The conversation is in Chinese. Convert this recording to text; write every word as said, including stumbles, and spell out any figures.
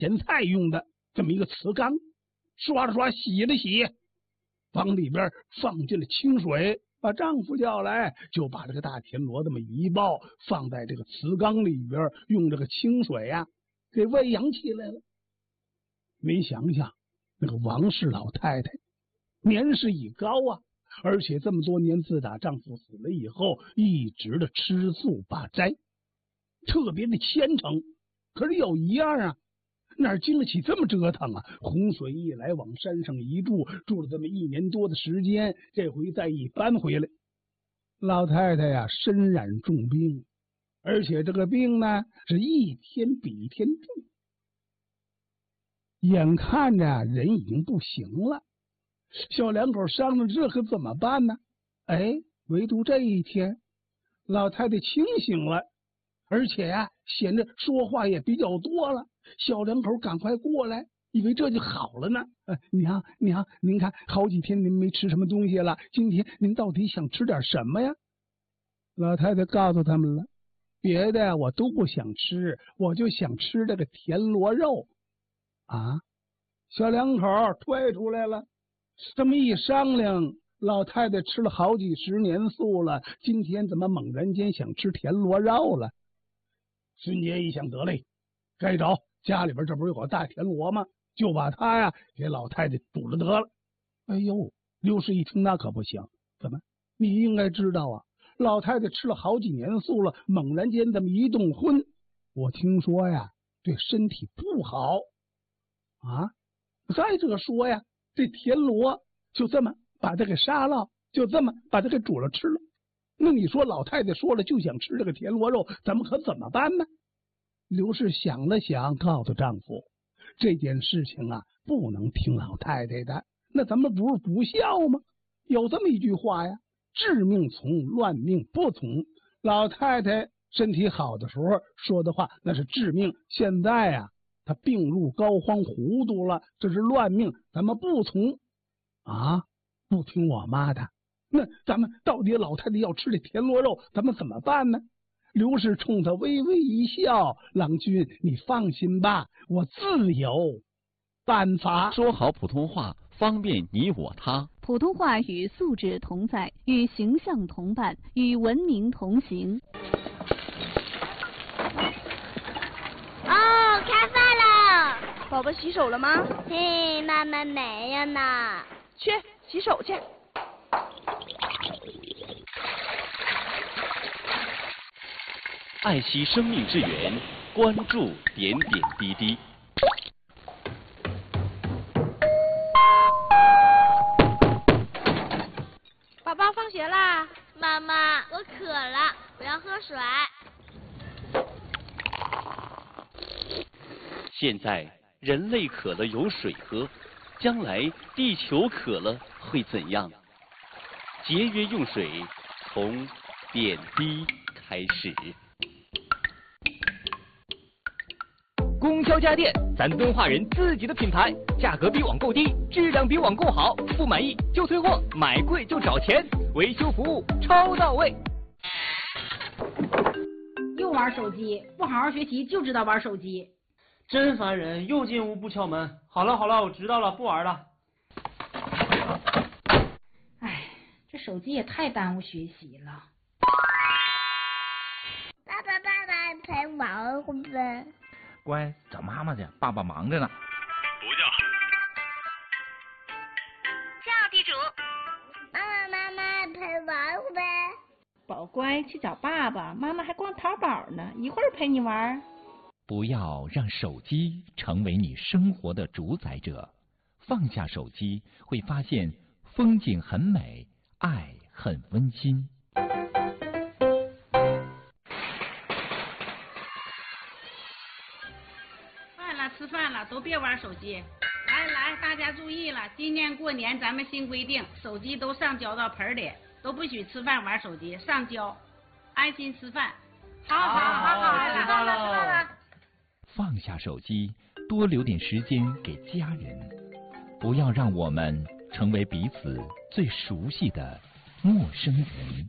咸菜用的这么一个瓷缸，刷了刷，洗了洗，往里边放进了清水，把丈夫叫来，就把这个大田螺这么一抱，放在这个瓷缸里边，用这个清水啊给喂养起来了。没想想那个王氏老太太年事已高啊，而且这么多年自打丈夫死了以后，一直的吃素罢斋，特别的虔诚。可是有一样啊，哪经得起这么折腾啊？洪水一来，往山上一住，住了这么一年多的时间，这回再一搬回来，老太太呀身染重病，而且这个病呢是一天比一天重，眼看着人已经不行了。小两口商量这可怎么办呢？哎，唯独这一天，老太太清醒了，而且呀、啊，显得说话也比较多了。小两口赶快过来，以为这就好了呢。呃、娘娘，您看好几天您没吃什么东西了，今天您到底想吃点什么呀？老太太告诉他们了，别的我都不想吃，我就想吃这个田螺肉啊。小两口推出来了。这么一商量，老太太吃了好几十年素了，今天怎么猛然间想吃田螺肉了？孙杰一想，得嘞，该找家里边这不是有个大田螺吗？就把它呀给老太太煮了得了。哎呦，刘氏一听那可不行，怎么？你应该知道啊，老太太吃了好几年素了，猛然间这么一动荤，我听说呀对身体不好啊。再者说呀，这田螺就这么把它给杀了，就这么把它给煮了吃了。那你说老太太说了就想吃这个田螺肉，咱们可怎么办呢？刘氏想了想，告诉丈夫，这件事情啊不能听老太太的，那咱们不是不孝吗？有这么一句话呀，治命从，乱命不从。老太太身体好的时候说的话那是治命，现在啊她病入膏肓，糊涂了，这是乱命，咱们不从啊，不听我妈的。那咱们到底老太太要吃这田螺肉，咱们怎么办呢？刘氏冲他微微一笑，郎君你放心吧，我自有办法。 说好普通话，方便你我他。 普通话与素质同在，与形象同伴，与文明同行。 哦，开饭了！ 宝宝洗手了吗？ 嘿，妈妈没有呢。 去洗手去。 爱惜生命之源，关注点点滴滴。 宝宝放学啦！ 妈妈，我渴了，我要喝水。 现在人类渴了有水喝，将来地球渴了会怎样？节约用水，从点滴开始。 供销家电，咱敦化人自己的品牌，价格比网购低，质量比网购好，不满意就退货，买贵就找钱，维修服务超到位。 又玩手机，不好好学习就知道玩手机， 真烦人！又进屋不敲门。好了好了，我知道了，不玩了。 哎，这手机也太耽误学习了。 爸爸爸爸陪玩会呗。 乖，找妈妈去，爸爸忙着呢。 不叫。 叫地主。妈妈妈妈陪玩会呗。 宝乖，去找爸爸，妈妈还逛淘宝呢，一会儿陪你玩。 不要让手机成为你生活的主宰者，放下手机，会发现风景很美，爱很温馨。 吃饭了，都别玩手机。来来，大家注意了，今年过年咱们新规定，手机都上交到盆里，都不许吃饭玩手机，上交，安心吃饭。好好好好， 吃饭了。 放下手机，多留点时间给家人，不要让我们成为彼此最熟悉的陌生人。